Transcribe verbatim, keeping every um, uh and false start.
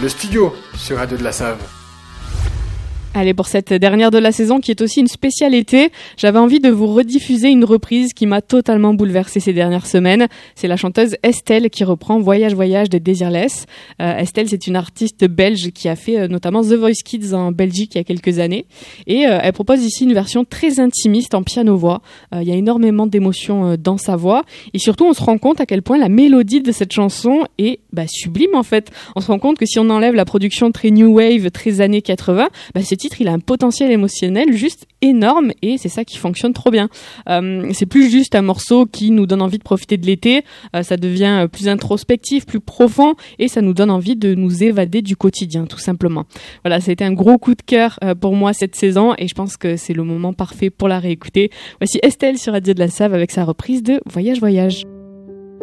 le studio sur Radio de la Save. Allez, pour cette dernière de la saison qui est aussi une spéciale été, j'avais envie de vous rediffuser une reprise qui m'a totalement bouleversée ces dernières semaines. C'est la chanteuse Estelle qui reprend Voyage Voyage de Desireless. Euh, Estelle, c'est une artiste belge qui a fait euh, notamment The Voice Kids en Belgique il y a quelques années. Et euh, elle propose ici une version très intimiste en piano-voix. Euh, il y a énormément d'émotions euh, dans sa voix. Et surtout, on se rend compte à quel point la mélodie de cette chanson est bah, sublime en fait. On se rend compte que si on enlève la production très new wave, très années quatre-vingts, bah, c'est titre, il a un potentiel émotionnel juste énorme et c'est ça qui fonctionne trop bien. Euh, c'est plus juste un morceau qui nous donne envie de profiter de l'été, euh, ça devient plus introspectif, plus profond et ça nous donne envie de nous évader du quotidien tout simplement. Voilà, ça a été un gros coup de cœur euh, pour moi cette saison et je pense que c'est le moment parfait pour la réécouter. Voici Estelle sur Radio de la Save avec sa reprise de Voyage Voyage.